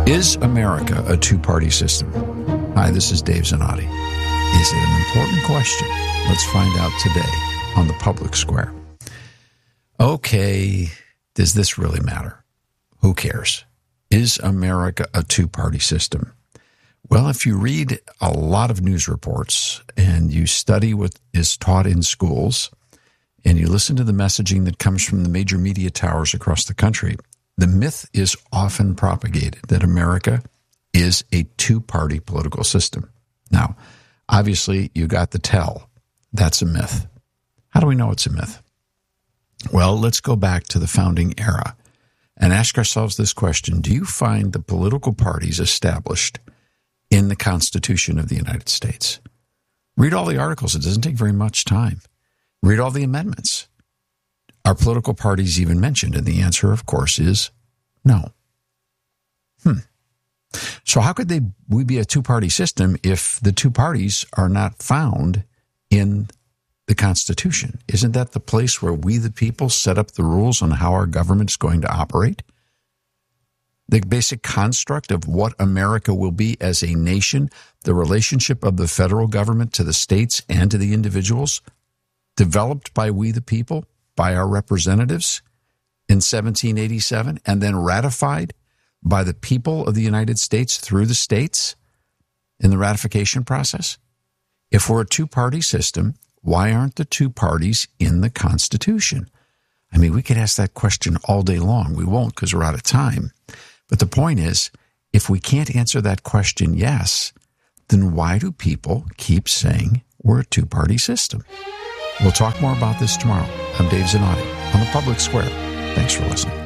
Is America a two-party system? Hi, this is Dave Zanotti. Is it an important question? Let's find out today on the Public Square. Okay, does this really matter? Who cares? Is America a two-party system? Well, if you read a lot of news reports and you study what is taught in schools and you listen to the messaging that comes from the major media towers across the country, the myth is often propagated that America is a two-party political system. Now, obviously, you got the tell. That's a myth. How do we know it's a myth? Well, let's go back to the founding era and ask ourselves this question. Do you find the political parties established in the Constitution of the United States? Read all the articles. It doesn't take very much time. Read all the amendments. Are political parties even mentioned? And the answer, of course, is no. So how could we be a two-party system if the two parties are not found in the Constitution? Isn't that the place where we, the people, set up the rules on how our government is going to operate? The basic construct of what America will be as a nation, the relationship of the federal government to the states and to the individuals, developed by we, the people, by our representatives in 1787, and then ratified by the people of the United States through the states in the ratification process. If we're a two-party system, why aren't the two parties in the Constitution? I mean, we could ask that question all day long. We won't because we're out of time. But the point is, if we can't answer that question yes, then why do people keep saying we're a two-party system? We'll talk more about this tomorrow. I'm Dave Zanotti on the Public Square. Thanks for listening.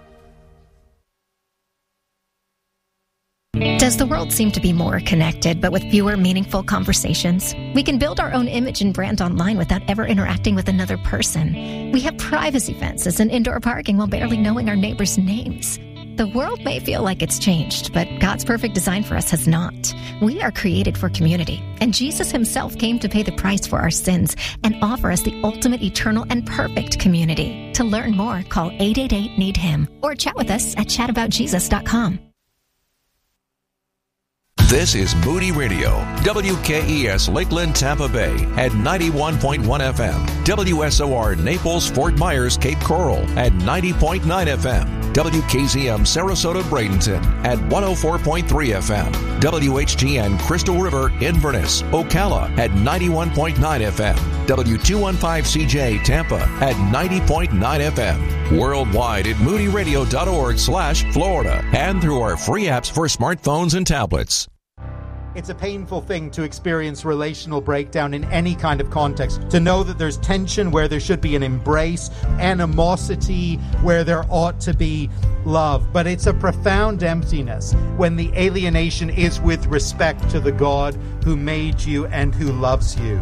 Does the world seem to be more connected, but with fewer meaningful conversations? We can build our own image and brand online without ever interacting with another person. We have privacy fences and indoor parking while barely knowing our neighbors' names. The world may feel like it's changed, but God's perfect design for us has not. We are created for community, and Jesus himself came to pay the price for our sins and offer us the ultimate, eternal, and perfect community. To learn more, call 888-NEED-HIM or chat with us at chataboutjesus.com. This is Moody Radio, WKES Lakeland, Tampa Bay at 91.1 FM, WSOR Naples, Fort Myers, Cape Coral at 90.9 FM, WKZM Sarasota, Bradenton at 104.3 FM, WHGN Crystal River, Inverness, Ocala at 91.9 FM, W215CJ Tampa at 90.9 FM, worldwide at moodyradio.org/Florida, and through our free apps for smartphones and tablets. It's a painful thing to experience relational breakdown in any kind of context. To know that there's tension where there should be an embrace, animosity where there ought to be love. But it's a profound emptiness when the alienation is with respect to the God who made you and who loves you.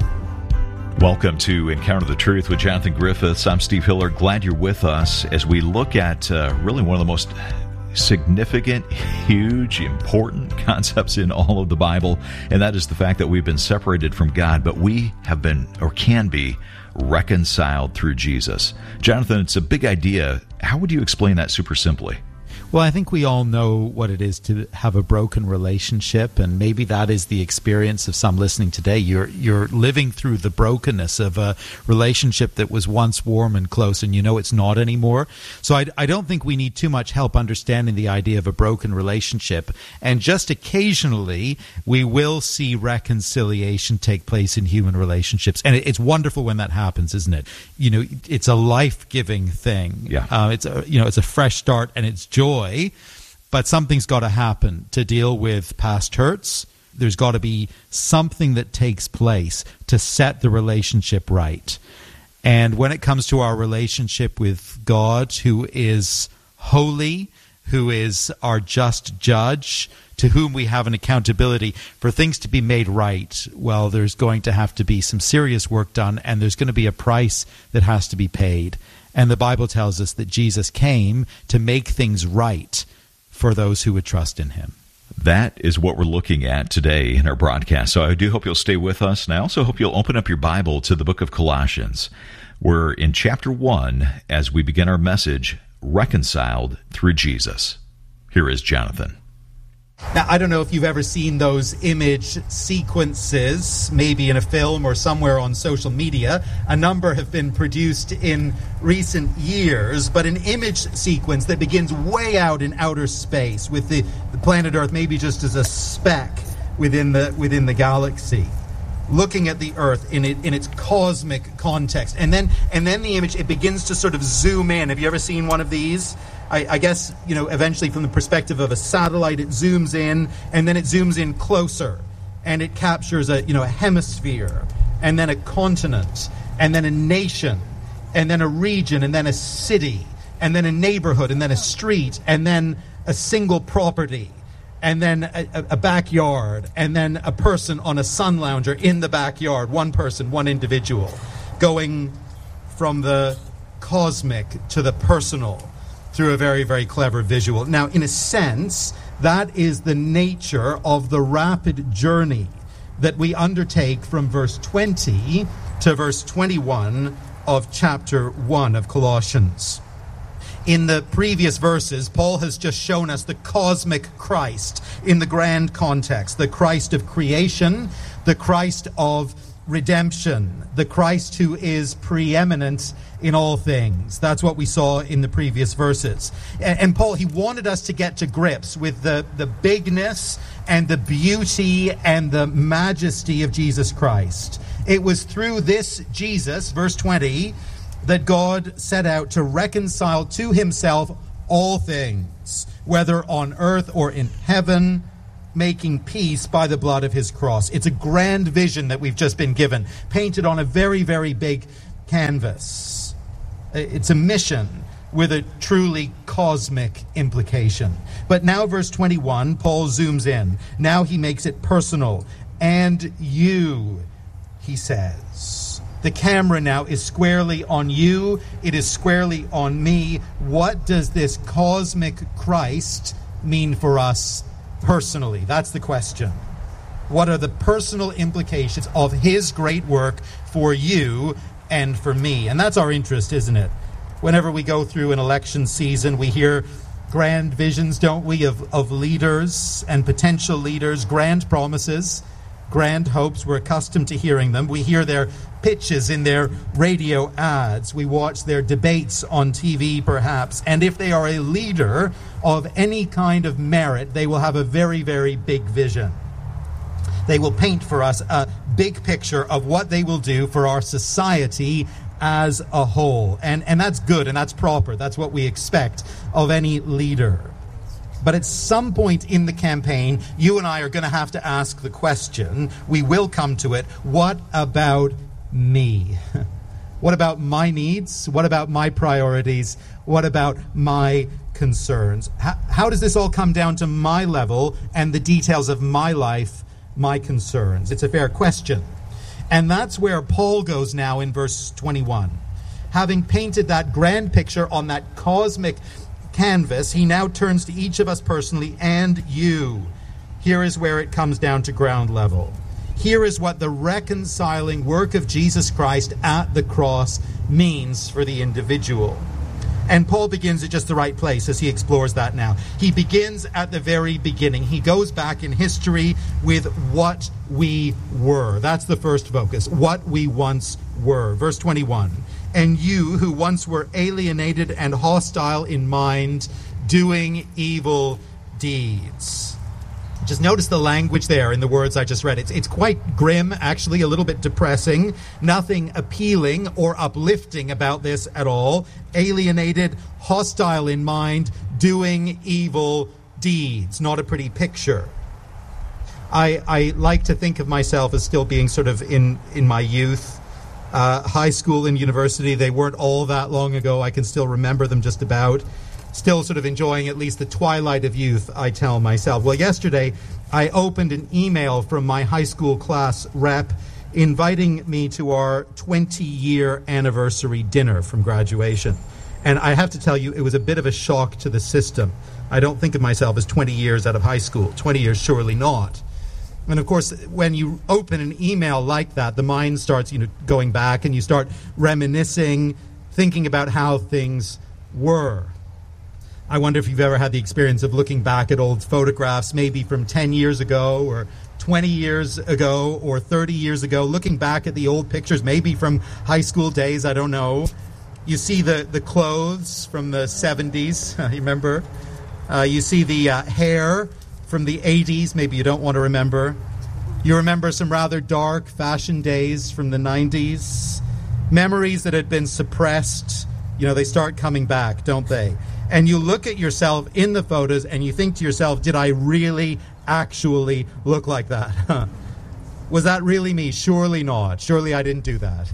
Welcome to Encounter the Truth with Jonathan Griffiths. I'm Steve Hiller. Glad you're with us as we look at really one of the most significant, huge, important concepts in all of the Bible, and that is the fact that we've been separated from God, but we have been, or can be, reconciled through Jesus. Jonathan, it's a big idea. How would you explain that super simply? Well, I think we all know what it is to have a broken relationship, and maybe that is the experience of some listening today. You're living through the brokenness of a relationship that was once warm and close, and you know it's not anymore. So I don't think we need too much help understanding the idea of a broken relationship. And just occasionally, we will see reconciliation take place in human relationships, and it's wonderful when that happens, isn't it? You know, it's a life-giving thing. Yeah. It's a fresh start, and it's joy. But something's got to happen to deal with past hurts. There's got to be something that takes place to set the relationship right. And when it comes to our relationship with God, who is holy, who is our just judge, to whom we have an accountability for things to be made right, well, there's going to have to be some serious work done, and there's going to be a price that has to be paid. And the Bible tells us that Jesus came to make things right for those who would trust in him. That is what we're looking at today in our broadcast. So I do hope you'll stay with us. And I also hope you'll open up your Bible to the book of Colossians. We're in chapter 1 as we begin our message, Reconciled Through Jesus. Here is Jonathan. Now, I don't know if you've ever seen those image sequences, maybe in a film or somewhere on social media. A number have been produced in recent years, but an image sequence that begins way out in outer space with the planet Earth maybe just as a speck within the galaxy, looking at the Earth in its cosmic context. And then the image, it begins to sort of zoom in. Have you ever seen one of these? I guess, eventually from the perspective of a satellite, it zooms in, and then it zooms in closer, and it captures a hemisphere, and then a continent, and then a nation, and then a region, and then a city, and then a neighborhood, and then a street, and then a single property, and then a backyard, and then a person on a sun lounger in the backyard, one person, one individual, going from the cosmic to the personal, through a very, very clever visual. Now, in a sense, that is the nature of the rapid journey that we undertake from verse 20 to verse 21 of chapter 1 of Colossians. In the previous verses, Paul has just shown us the cosmic Christ in the grand context, the Christ of creation, the Christ of redemption, the Christ who is preeminent in all things. That's what we saw in the previous verses. And Paul, he wanted us to get to grips with the bigness and the beauty and the majesty of Jesus Christ. It was through this Jesus, verse 20, that God set out to reconcile to himself all things, whether on earth or in heaven, making peace by the blood of his cross. It's a grand vision that we've just been given, painted on a very, very big canvas. It's a mission with a truly cosmic implication. But now verse 21, Paul zooms in. Now he makes it personal. And you, he says. The camera now is squarely on you. It is squarely on me. What does this cosmic Christ mean for us personally? That's the question. What are the personal implications of his great work for you and for me? And that's our interest, isn't it? Whenever we go through an election season, we hear grand visions, don't we, of leaders and potential leaders, grand promises, grand hopes. We're accustomed to hearing them. We hear their pitches in their radio ads. We watch their debates on TV, perhaps. And if they are a leader of any kind of merit, they will have a very, very big vision. They will paint for us a big picture of what they will do for our society as a whole. And that's good and that's proper. That's what we expect of any leader. But at some point in the campaign, you and I are going to have to ask the question, we will come to it, what about me? What about my needs? What about my priorities? What about my concerns? How does this all come down to my level and the details of my life, my concerns? It's a fair question. And that's where Paul goes now in verse 21. Having painted that grand picture on that cosmic canvas, he now turns to each of us personally, and you. Here is where it comes down to ground level. Here is what the reconciling work of Jesus Christ at the cross means for the individual. And Paul begins at just the right place as he explores that now. He begins at the very beginning. He goes back in history with what we were. That's the first focus, what we once were. Verse 21, and you who once were alienated and hostile in mind, doing evil deeds. Just notice the language there in the words I just read. It's quite grim, actually, a little bit depressing. Nothing appealing or uplifting about this at all. Alienated, hostile in mind, doing evil deeds. Not a pretty picture. I like to think of myself as still being sort of in my youth. High school and university, they weren't all that long ago. I can still remember them just about. Still sort of enjoying at least the twilight of youth, I tell myself. Well, yesterday I opened an email from my high school class rep inviting me to our 20-year anniversary dinner from graduation. And I have to tell you, it was a bit of a shock to the system. I don't think of myself as 20 years out of high school. 20 years, surely not. And of course, when you open an email like that, the mind starts, going back, and you start reminiscing, thinking about how things were. I wonder if you've ever had the experience of looking back at old photographs, maybe from 10 years ago or 20 years ago or 30 years ago, looking back at the old pictures, maybe from high school days, I don't know. You see the clothes from the 70s, you remember? You see the hair from the 80s, maybe you don't want to remember. You remember some rather dark fashion days from the 90s. Memories that had been suppressed, they start coming back, don't they? And you look at yourself in the photos and you think to yourself, did I really actually look like that? Was that really me? Surely not. Surely I didn't do that.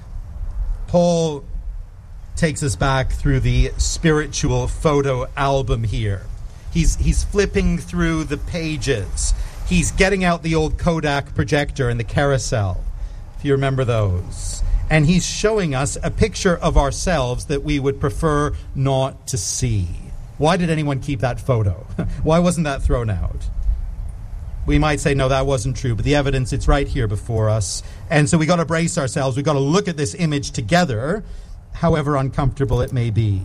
Paul takes us back through the spiritual photo album here. He's flipping through the pages. He's getting out the old Kodak projector and the carousel, if you remember those. And he's showing us a picture of ourselves that we would prefer not to see. Why did anyone keep that photo? Why wasn't that thrown out? We might say, no, that wasn't true, but the evidence, it's right here before us. And so we got to brace ourselves. We got to look at this image together, however uncomfortable it may be.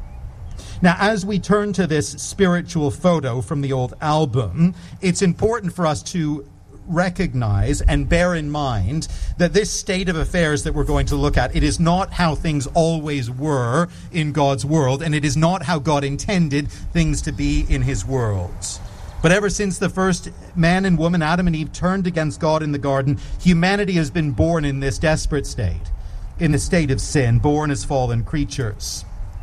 Now, as we turn to this spiritual photo from the old album, it's important for us to recognize and bear in mind that this state of affairs that we're going to look at, it is not how things always were in God's world, and it is not how God intended things to be in his world. But ever since the first man and woman, Adam and Eve, turned against God in the garden, humanity has been born in this desperate state, in the state of sin, born as fallen creatures.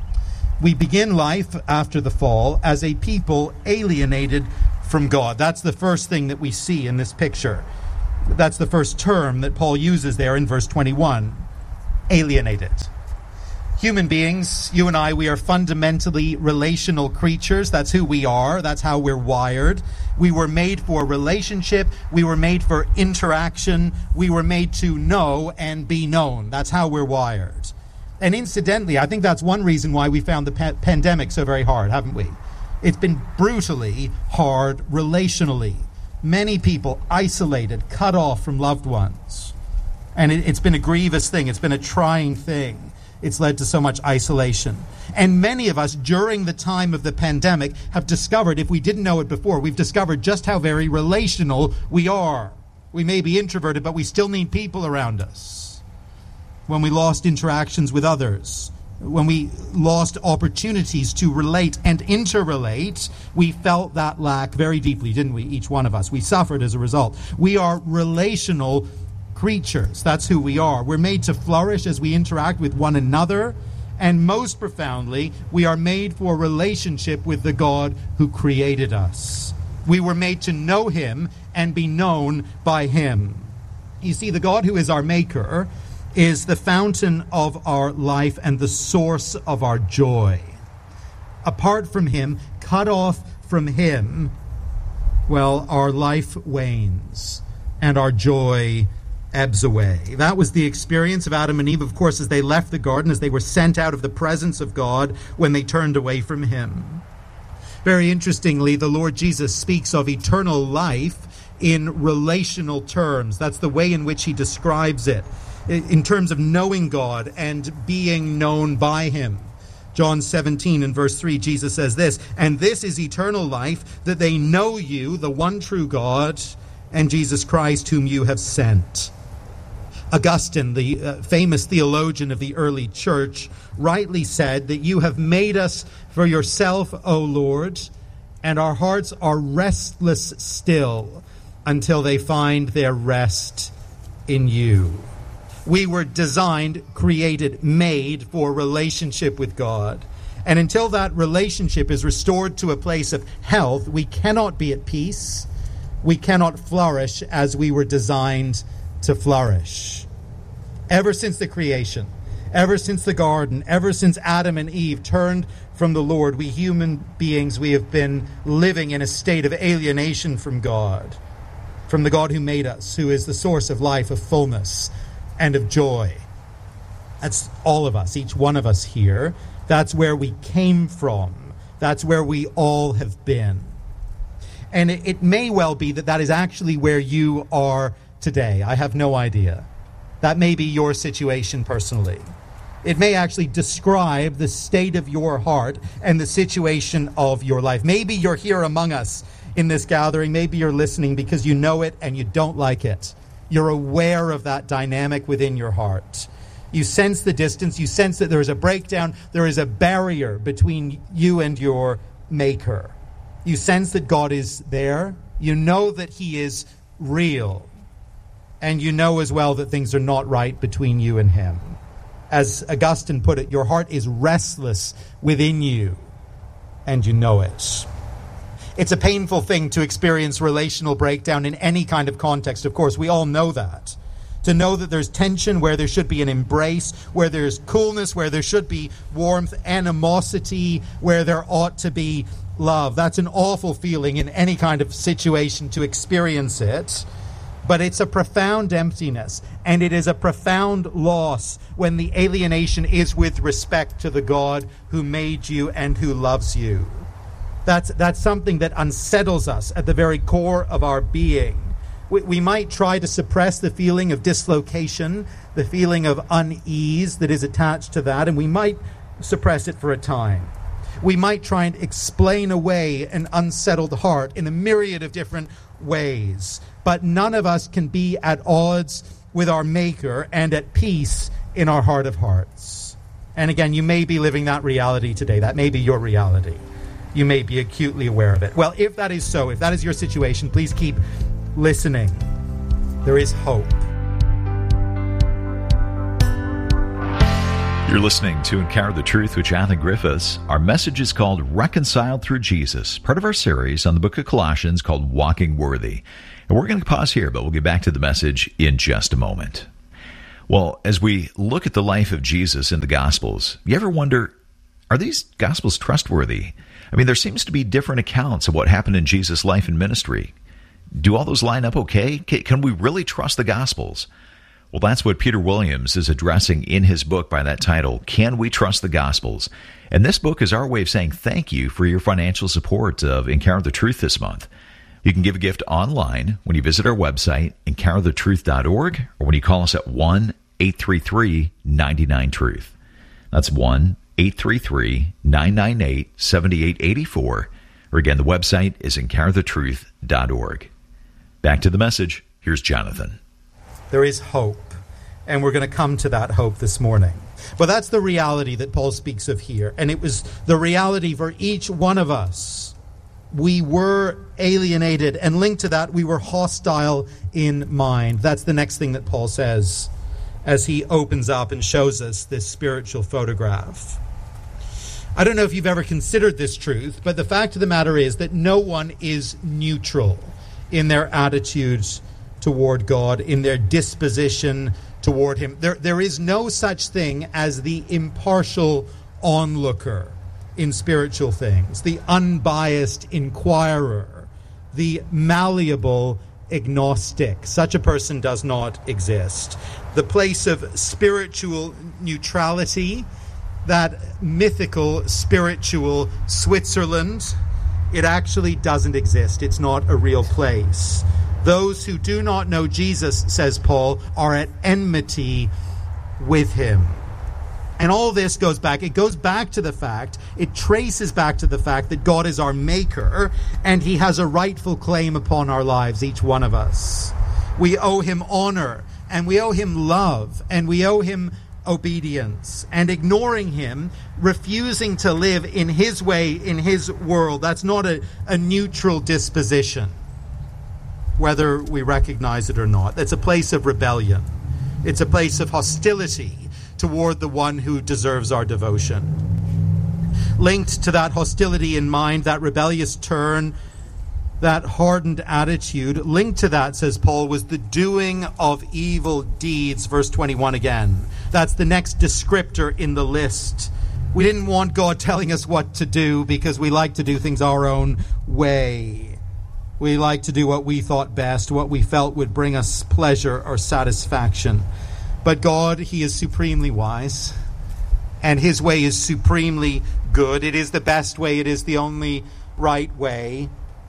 We begin life after the fall as a people alienated from God. That's the first thing that we see in this picture. That's the first term that Paul uses there in verse 21. Alienated. Human beings, you and I, we are fundamentally relational creatures. That's who we are. That's how we're wired. We were made for relationship. We were made for interaction. We were made to know and be known. That's how we're wired. And incidentally, I think that's one reason why we found the pandemic so very hard, haven't we? It's been brutally hard relationally. Many people isolated, cut off from loved ones. And it's been a grievous thing. It's been a trying thing. It's led to so much isolation. And many of us, during the time of the pandemic, have discovered, if we didn't know it before, we've discovered just how very relational we are. We may be introverted, but we still need people around us. When we lost interactions with others, when we lost opportunities to relate and interrelate, we felt that lack very deeply, didn't we? Each one of us. We suffered as a result. We are relational creatures. That's who we are. We're made to flourish as we interact with one another. And most profoundly, we are made for a relationship with the God who created us. We were made to know him and be known by him. You see, the God who is our maker is the fountain of our life and the source of our joy. Apart from him, cut off from him, well, our life wanes and our joy ebbs away. That was the experience of Adam and Eve, of course, as they left the garden, as they were sent out of the presence of God when they turned away from him. Very interestingly, the Lord Jesus speaks of eternal life in relational terms. That's the way in which he describes it, in terms of knowing God and being known by him. John 17 and verse 3, Jesus says this, "And this is eternal life, that they know you, the one true God, and Jesus Christ, whom you have sent." Augustine, the famous theologian of the early church, rightly said that you have made us for yourself, O Lord, and our hearts are restless still until they find their rest in you. We were designed, created, made for relationship with God. And until that relationship is restored to a place of health, we cannot be at peace. We cannot flourish as we were designed to flourish. Ever since the creation, ever since the garden, ever since Adam and Eve turned from the Lord, we human beings, we have been living in a state of alienation from God, from the God who made us, who is the source of life, of fullness, and of joy. That's all of us, each one of us here. That's where we came from. That's where we all have been. And it may well be that that is actually where you are today. I have no idea. That may be your situation personally. It may actually describe the state of your heart and the situation of your life. Maybe you're here among us in this gathering. Maybe you're listening because you know it and you don't like it. You're aware of that dynamic within your heart. You sense the distance. You sense that there is a breakdown. There is a barrier between you and your Maker. You sense that God is there. You know that He is real. And you know as well that things are not right between you and Him. As Augustine put it, your heart is restless within you, and you know it. It's a painful thing to experience relational breakdown in any kind of context. Of course, we all know that. To know that there's tension where there should be an embrace, where there's coolness, where there should be warmth, animosity, where there ought to be love. That's an awful feeling in any kind of situation to experience it. But it's a profound emptiness, and it is a profound loss when the alienation is with respect to the God who made you and who loves you. That's something that unsettles us at the very core of our being. We might try to suppress the feeling of dislocation, the feeling of unease that is attached to that, and we might suppress it for a time. We might try and explain away an unsettled heart in a myriad of different ways, but none of us can be at odds with our Maker and at peace in our heart of hearts. And again, you may be living that reality today. That may be your reality. You may be acutely aware of it. Well, if that is so, if that is your situation, please keep listening. There is hope. You're listening to Encounter the Truth with Jonathan Griffiths. Our message is called Reconciled Through Jesus, part of our series on the book of Colossians called Walking Worthy. And we're going to pause here, but we'll get back to the message in just a moment. Well, as we look at the life of Jesus in the Gospels, you ever wonder, are these Gospels trustworthy? I mean, there seems to be different accounts of what happened in Jesus' life and ministry. Do all those line up okay? Can we really trust the Gospels? Well, that's what Peter Williams is addressing in his book by that title, Can We Trust the Gospels? And this book is our way of saying thank you for your financial support of Encounter the Truth this month. You can give a gift online when you visit our website, encounterthetruth.org, or when you call us at 1-833-99-TRUTH. That's 1-833-998-7884. Or again, the website is encounterthetruth.org. Back to the message. Here's Jonathan. There is hope, and we're going to come to that hope this morning. But that's the reality that Paul speaks of here, and it was the reality for each one of us. We were alienated, and linked to that, we were hostile in mind. That's the next thing that Paul says as he opens up and shows us this spiritual photograph. I don't know if you've ever considered this truth, but the fact of the matter is that no one is neutral in their attitudes toward God, in their disposition toward Him. There is no such thing as the impartial onlooker in spiritual things, the unbiased inquirer, the malleable agnostic. Such a person does not exist. The place of spiritual neutrality, that mythical spiritual Switzerland, it actually doesn't exist. It's not a real place. Those who do not know Jesus, says Paul, are at enmity with Him. And all this goes back. It goes back to the fact, it traces back to the fact that God is our Maker, and He has a rightful claim upon our lives, each one of us. We owe Him honor, and we owe Him love, and we owe Him obedience. And ignoring Him, refusing to live in His way, in His world, that's not a neutral disposition, whether we recognize it or not. That's a place of rebellion. It's a place of hostility toward the one who deserves our devotion. Linked to that hostility in mind, that rebellious turn, that hardened attitude, linked to that, says Paul, was the doing of evil deeds. Verse 21 again. That's the next descriptor in the list. We didn't want God telling us what to do because we like to do things our own way. We like to do what we thought best, what we felt would bring us pleasure or satisfaction. But God, He is supremely wise, and His way is supremely good. It is the best way. It is the only right way.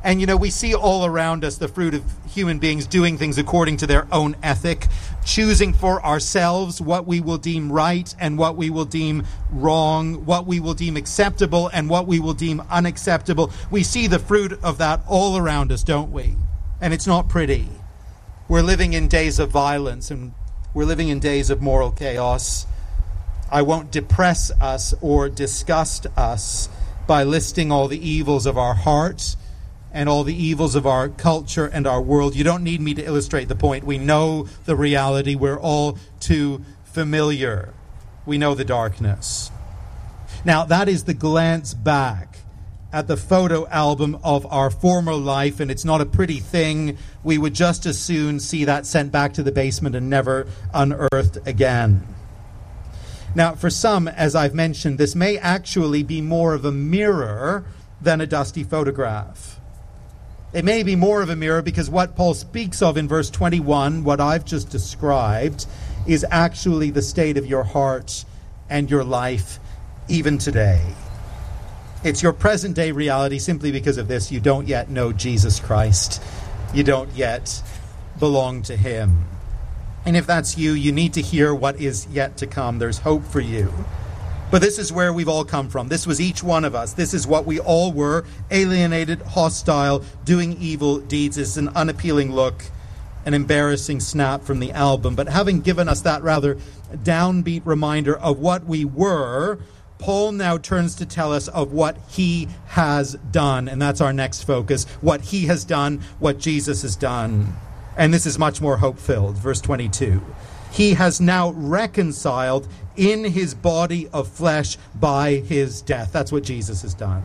And, we see all around us the fruit of human beings doing things according to their own ethic, choosing for ourselves what we will deem right and what we will deem wrong, what we will deem acceptable and what we will deem unacceptable. We see the fruit of that all around us, don't we? And it's not pretty. We're living in days of violence and we're living in days of moral chaos. I won't depress us or disgust us by listing all the evils of our hearts and all the evils of our culture and our world. You don't need me to illustrate the point. We know the reality. We're all too familiar. We know the darkness. Now, that is the glance back at the photo album of our former life, and it's not a pretty thing. We would just as soon see that sent back to the basement and never unearthed again. Now, for some, as I've mentioned, this may actually be more of a mirror than a dusty photograph. It may be more of a mirror because what Paul speaks of in verse 21, what I've just described, is actually the state of your heart and your life even today. It's your present day reality simply because of this. You don't yet know Jesus Christ. You don't yet belong to him. And if that's you, you need to hear what is yet to come. There's hope for you. But this is where we've all come from. This was each one of us. This is what we all were, alienated, hostile, doing evil deeds. It's an unappealing look, an embarrassing snap from the album. But having given us that rather downbeat reminder of what we were, Paul now turns to tell us of what he has done. And that's our next focus. What he has done, what Jesus has done. And this is much more hope-filled. Verse 22. He has now reconciled in his body of flesh by his death. That's what Jesus has done.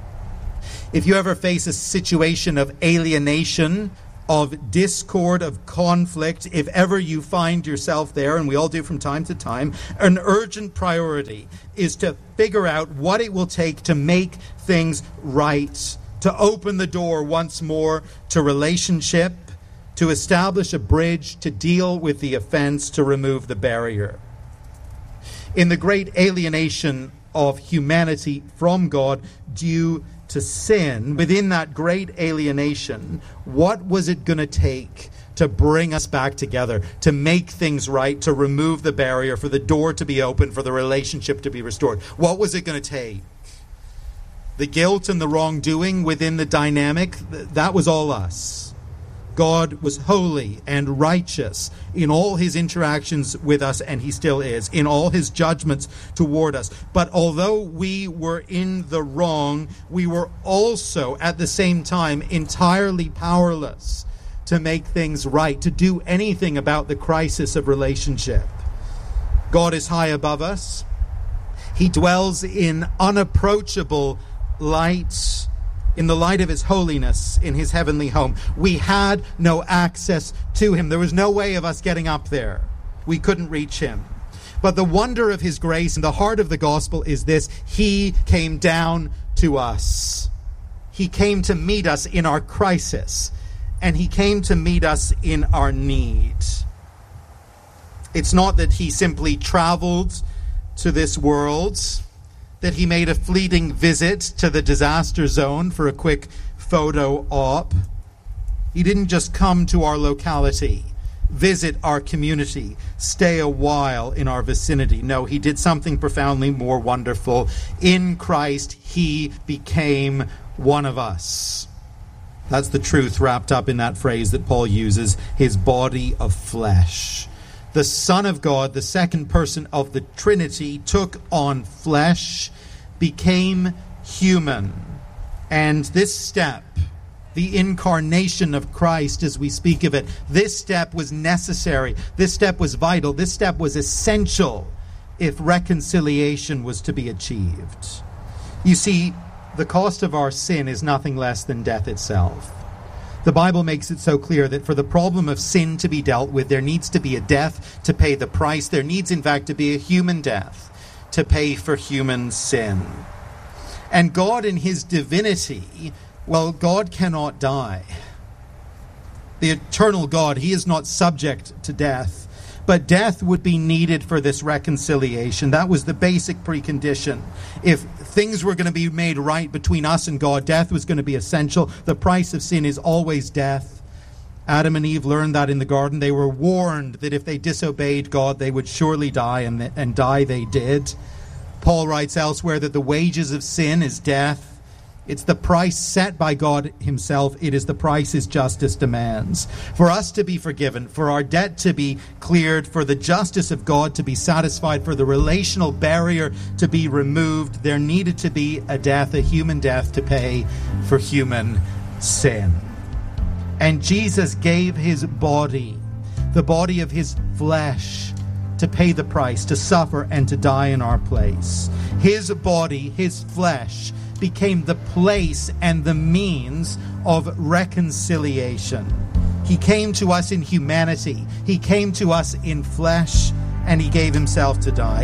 If you ever face a situation of alienation, of discord, of conflict, if ever you find yourself there, and we all do from time to time, an urgent priority is to figure out what it will take to make things right, to open the door once more to relationship, to establish a bridge, to deal with the offense, to remove the barrier. In the great alienation of humanity from God due to sin, within that great alienation, what was it going to take to bring us back together, to make things right, to remove the barrier, for the door to be open, for the relationship to be restored? What was it going to take? The guilt and the wrongdoing within the dynamic, that was all us. God was holy and righteous in all his interactions with us, and he still is, in all his judgments toward us. But although we were in the wrong, we were also at the same time entirely powerless to make things right, to do anything about the crisis of relationship. God is high above us. He dwells in unapproachable light, in the light of his holiness, in his heavenly home. We had no access to him. There was no way of us getting up there. We couldn't reach him. But the wonder of his grace and the heart of the gospel is this: he came down to us. He came to meet us in our crisis, and he came to meet us in our need. It's not that he simply traveled to this world, that he made a fleeting visit to the disaster zone for a quick photo op. He didn't just come to our locality, visit our community, stay a while in our vicinity. No, he did something profoundly more wonderful. In Christ, he became one of us. That's the truth wrapped up in that phrase that Paul uses, his body of flesh. The Son of God, the second person of the Trinity, took on flesh, became human. And this step, the incarnation of Christ as we speak of it, this step was necessary. This step was vital. This step was essential if reconciliation was to be achieved. You see, the cost of our sin is nothing less than death itself. The Bible makes it so clear that for the problem of sin to be dealt with, there needs to be a death to pay the price. There needs, in fact, to be a human death to pay for human sin. And God in his divinity, well, God cannot die. The eternal God, he is not subject to death. But death would be needed for this reconciliation. That was the basic precondition. If things were going to be made right between us and God. Death was going to be essential. The price of sin is always death. Adam and Eve learned that in the garden. They were warned that if they disobeyed God, they would surely die, and die they did. Paul writes elsewhere that the wages of sin is death. It's the price set by God himself. It is the price his justice demands. For us to be forgiven, for our debt to be cleared, for the justice of God to be satisfied, for the relational barrier to be removed, there needed to be a death, a human death, to pay for human sin. And Jesus gave his body, the body of his flesh, to pay the price, to suffer and to die in our place. His body, his flesh, became the place and the means of reconciliation. He came to us in humanity. He came to us in flesh, and he gave himself to die.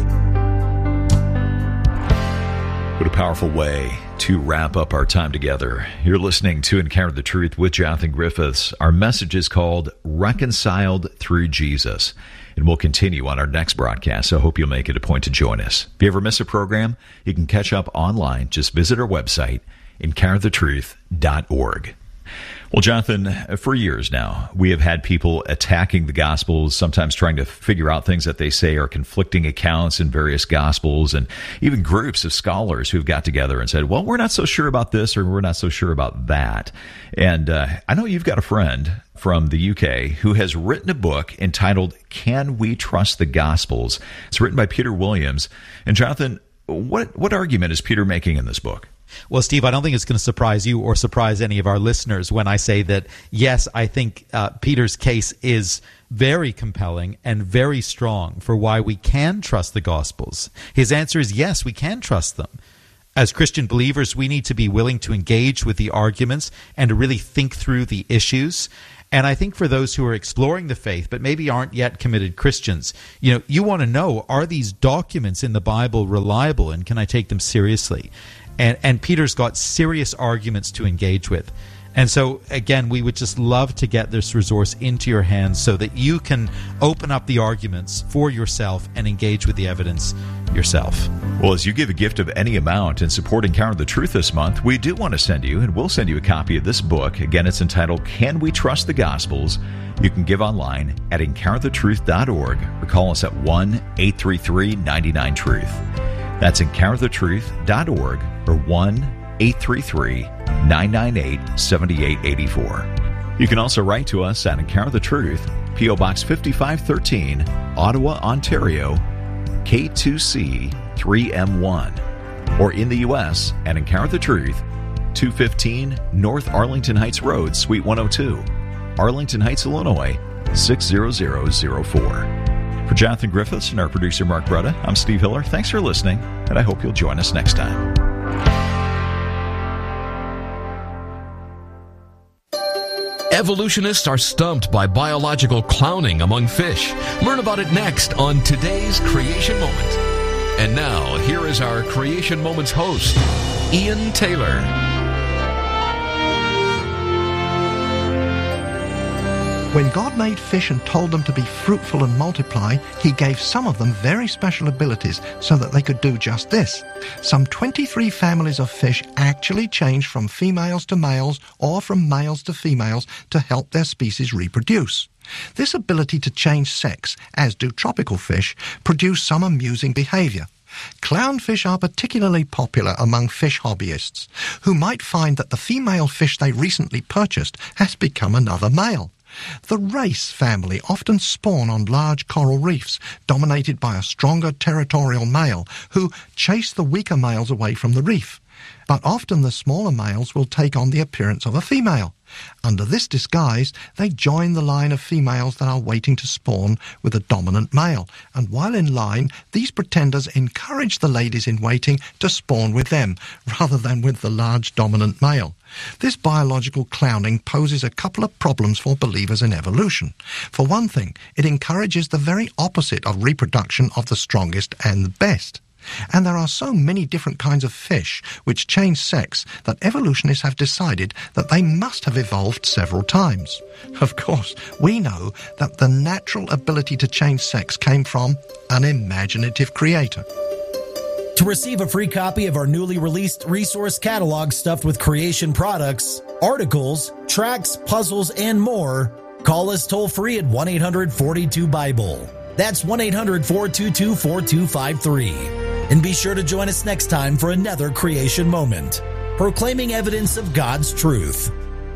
What a powerful way to wrap up our time together. You're listening to Encounter the Truth with Jonathan Griffiths. Our message is called Reconciled Through Jesus, and we'll continue on our next broadcast, so I hope you'll make it a point to join us. If you ever miss a program, you can catch up online. Just visit our website, encounterthetruth.org. Well, Jonathan, for years now, we have had people attacking the Gospels, sometimes trying to figure out things that they say are conflicting accounts in various Gospels, and even groups of scholars who've got together and said, well, we're not so sure about this, or we're not so sure about that. And I know you've got a friend from the UK who has written a book entitled Can We Trust the Gospels? It's written by Peter Williams. And Jonathan, what argument is Peter making in this book? Well, Steve, I don't think it's going to surprise you or surprise any of our listeners when I say that, yes, I think Peter's case is very compelling and very strong for why we can trust the Gospels. His answer is yes, we can trust them. As Christian believers, we need to be willing to engage with the arguments and to really think through the issues. And I think for those who are exploring the faith but maybe aren't yet committed Christians, you want to know, are these documents in the Bible reliable, and can I take them seriously? And Peter's got serious arguments to engage with. And so, again, we would just love to get this resource into your hands so that you can open up the arguments for yourself and engage with the evidence yourself. Well, as you give a gift of any amount in support Encounter the Truth this month, we do want to send you, and we'll send you a copy of this book. Again, it's entitled Can We Trust the Gospels? You can give online at encounterthetruth.org or call us at 1-833-99-TRUTH. That's encounterthetruth.org or 1-833-998-7884. You can also write to us at Encounter the Truth, P.O. Box 5513, Ottawa, Ontario, K2C 3M1, or in the U.S. at Encounter the Truth, 215 North Arlington Heights Road, Suite 102, Arlington Heights, Illinois, 60004. For Jonathan Griffiths and our producer Mark Brutta, I'm Steve Hiller. Thanks for listening, and I hope you'll join us next time. Evolutionists are stumped by biological clowning among fish. Learn about it next on today's Creation Moment. And now, here is our Creation Moments host, Ian Taylor. When God made fish and told them to be fruitful and multiply, he gave some of them very special abilities so that they could do just this. Some 23 families of fish actually changed from females to males or from males to females to help their species reproduce. This ability to change sex, as do tropical fish, produced some amusing behavior. Clownfish are particularly popular among fish hobbyists, who might find that the female fish they recently purchased has become another male. The race family often spawn on large coral reefs, dominated by a stronger territorial male who chase the weaker males away from the reef. But often the smaller males will take on the appearance of a female. Under this disguise, they join the line of females that are waiting to spawn with a dominant male, and while in line, these pretenders encourage the ladies in waiting to spawn with them, rather than with the large dominant male. This biological clowning poses a couple of problems for believers in evolution. For one thing, it encourages the very opposite of reproduction of the strongest and the best. And there are so many different kinds of fish which change sex that evolutionists have decided that they must have evolved several times. Of course, we know that the natural ability to change sex came from an imaginative creator. To receive a free copy of our newly released resource catalog stuffed with creation products, articles, tracks, puzzles, and more, call us toll-free at 1-800-42-BIBLE. That's 1-800-422-4253. And be sure to join us next time for another creation moment, proclaiming evidence of God's truth.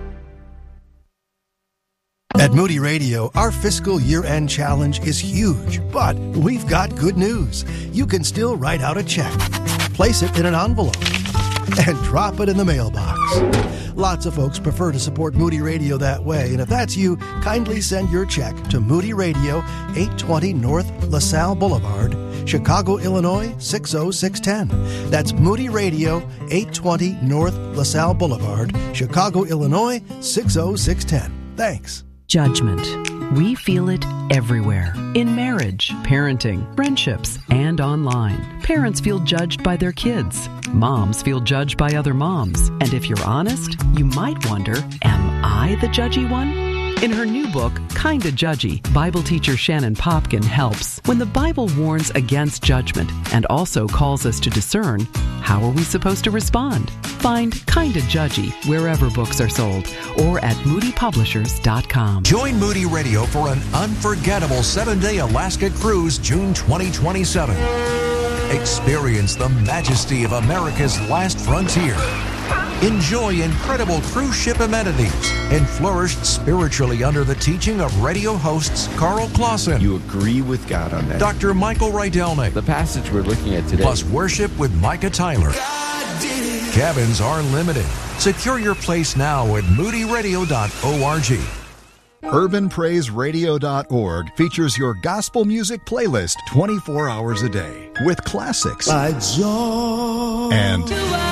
At Moody Radio, our fiscal year-end challenge is huge, but we've got good news. You can still write out a check, place it in an envelope, and drop it in the mailbox. Lots of folks prefer to support Moody Radio that way, and if that's you, kindly send your check to Moody Radio, 820 North LaSalle Boulevard, Chicago, Illinois, 60610. That's Moody Radio, 820 North LaSalle Boulevard, Chicago, Illinois, 60610. Thanks. Judgment. We feel it everywhere. In marriage, parenting, friendships, and online. Parents feel judged by their kids. Moms feel judged by other moms. And if you're honest, you might wonder, am I the judgy one? In her new book, Kinda Judgy, Bible teacher Shannon Popkin helps. When the Bible warns against judgment and also calls us to discern, how are we supposed to respond? Find Kinda Judgy wherever books are sold or at moodypublishers.com. Join Moody Radio for an unforgettable 7-day Alaska cruise June 2027. Experience the majesty of America's last frontier. Enjoy incredible cruise ship amenities and flourish spiritually under the teaching of radio hosts Carl Clausen. You agree with God on that. Dr. Michael Rydelnik. The passage we're looking at today. Plus worship with Micah Tyler. Cabins are limited. Secure your place now at moodyradio.org. UrbanPraiseRadio.org features your gospel music playlist 24 hours a day with classics and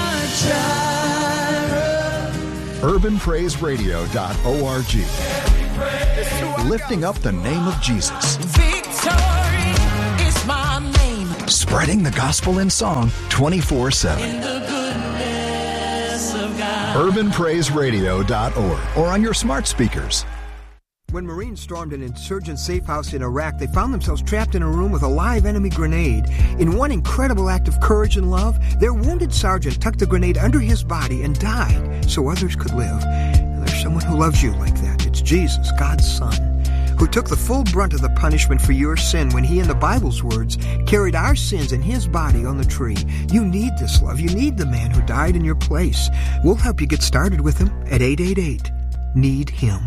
UrbanPraiseRadio.org, lifting up the name of Jesus. Victory is my name. Spreading the gospel in song 24/7. In the goodness of God. UrbanPraiseRadio.org or on your smart speakers. When Marines stormed an insurgent safe house in Iraq, they found themselves trapped in a room with a live enemy grenade. In one incredible act of courage and love, their wounded sergeant tucked the grenade under his body and died so others could live. And there's someone who loves you like that. It's Jesus, God's Son, who took the full brunt of the punishment for your sin when he, in the Bible's words, carried our sins in his body on the tree. You need this love. You need the man who died in your place. We'll help you get started with him at 888-NEED-HIM.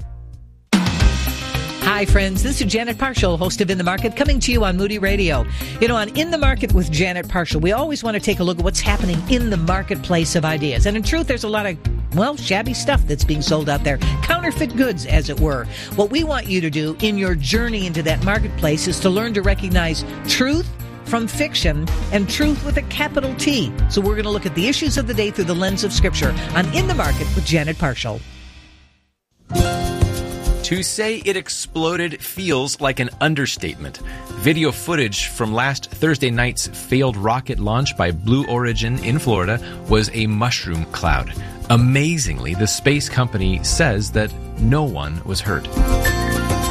Hi, friends. This is Janet Parshall, host of In the Market, coming to you on Moody Radio. You know, on In the Market with Janet Parshall, we always want to take a look at what's happening in the marketplace of ideas. And in truth, there's a lot of, well, shabby stuff that's being sold out there. Counterfeit goods, as it were. What we want you to do in your journey into that marketplace is to learn to recognize truth from fiction and truth with a capital T. So we're going to look at the issues of the day through the lens of Scripture on In the Market with Janet Parshall. To say it exploded feels like an understatement. Video footage from last Thursday night's failed rocket launch by Blue Origin in Florida was a mushroom cloud. Amazingly, the space company says that no one was hurt.